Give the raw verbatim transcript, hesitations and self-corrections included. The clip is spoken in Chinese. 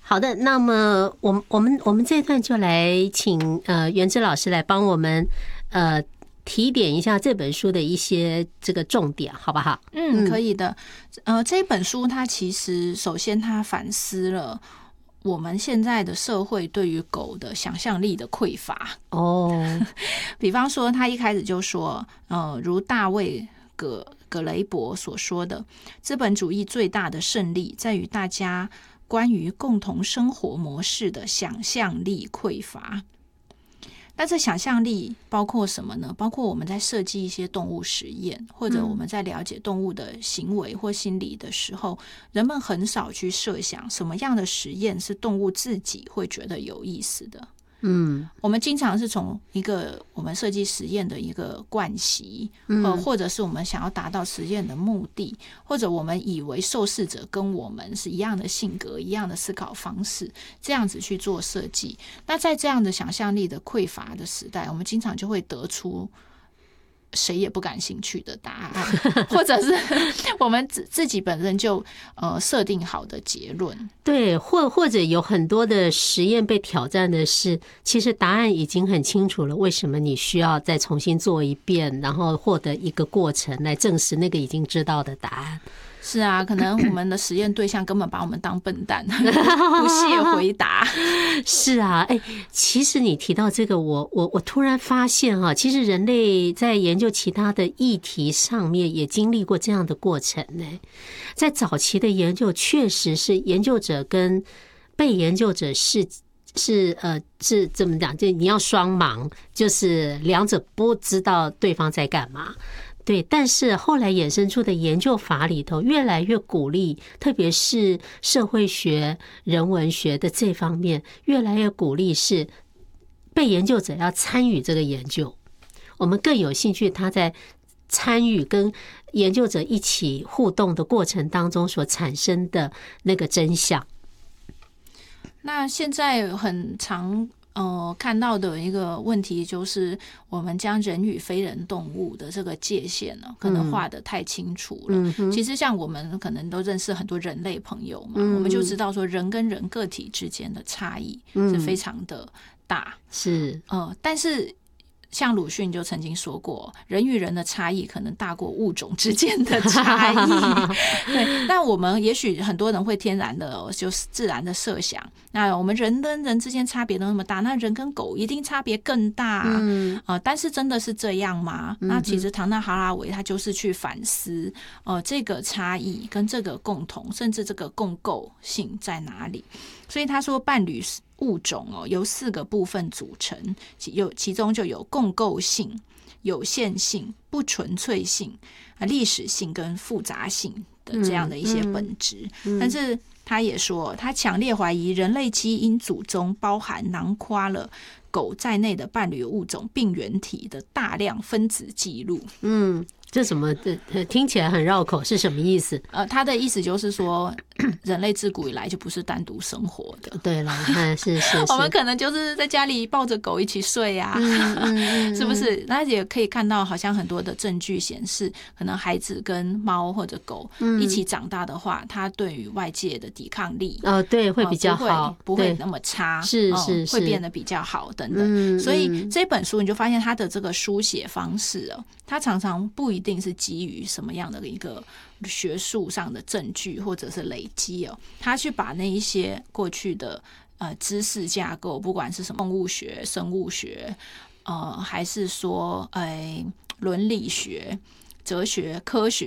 好的，那么我们我们我们这段就来请呃元之老师来帮我们呃提点一下这本书的一些这个重点，好不好？ 嗯，可以的。呃，这本书它其实首先它反思了我们现在的社会对于狗的想象力的匮乏。 哦，比方说，他一开始就说，呃，如大卫葛葛雷伯所说的，资本主义最大的胜利在于大家关于共同生活模式的想象力匮乏。那这想象力包括什么呢？包括我们在设计一些动物实验，或者我们在了解动物的行为或心理的时候，人们很少去设想什么样的实验是动物自己会觉得有意思的。嗯，我们经常是从一个我们设计实验的一个惯习，呃，或者是我们想要达到实验的目的，或者我们以为受试者跟我们是一样的性格、一样的思考方式，这样子去做设计。那在这样的想象力的匮乏的时代，我们经常就会得出谁也不感兴趣的答案，或者是我们自己本身就呃设定好的结论。 对，或或者有很多的实验被挑战的是，其实答案已经很清楚了，为什么你需要再重新做一遍，然后获得一个过程来证实那个已经知道的答案。 是啊，可能我们的实验对象根本把我们当笨蛋，不屑回答。 是啊，哎，其实你提到这个，我我我突然发现哈、啊，其实人类在研究其他的议题上面也经历过这样的过程呢。在早期的研究，确实是研究者跟被研究者是是呃是怎么讲？就你要双盲，就是两者不知道对方在干嘛。对，但是后来衍生出的研究法里头，越来越鼓励，特别是社会学、人文学的这方面，越来越鼓励是被研究者要参与这个研究。我们更有兴趣他在参与跟研究者一起互动的过程当中所产生的那个真相。 那现在很常呃，看到的一个问题就是，我们将人与非人动物的这个界限呢，可能画得太清楚了。嗯、其实，像我们可能都认识很多人类朋友嘛，嗯、我们就知道说，人跟人个体之间的差异是非常的大。 嗯、是， 呃，但是。像鲁迅就曾经说过，人与人的差异可能大过物种之间的差异。对，那我们也许很多人会天然的，就是自然的设想，那我们人跟人之间差别都那么大，那人跟狗一定差别更大。嗯，呃，但是真的是这样吗？嗯、那其实唐纳哈拉维他就是去反思，呃，这个差异跟这个共同，甚至这个共构性在哪里？所以他说，伴侣物种哦由四个部分组成，有其中就有共构性、有限性、不纯粹性、历史性跟复杂性的这样的一些本质。嗯嗯、但是他也说，他强烈怀疑人类基因组中包含囊括了狗在内的伴侣物种病原体的大量分子记录。 嗯。这什么？听起来很绕口，是什么意思？ 呃，他的意思就是说，人类自古以来就不是单独生活的。 对了，是是是， 我们可能就是在家里抱着狗一起睡啊，嗯嗯、是不是？那也可以看到，好像很多的证据显示，可能孩子跟猫或者狗一起长大的话，它对于外界的抵抗力， 哦，对，会比较好， 不会那么差， 是是是， 会变得比较好等等。嗯、所以这本书你就发现它的这个书写方式哦，它常常不一定是基于什么样的一个学术上的证据或者是累积哦，他去把那一些过去的呃知识架构，不管是什么动物学、生物学，呃，还是说哎伦理学、哲学、科学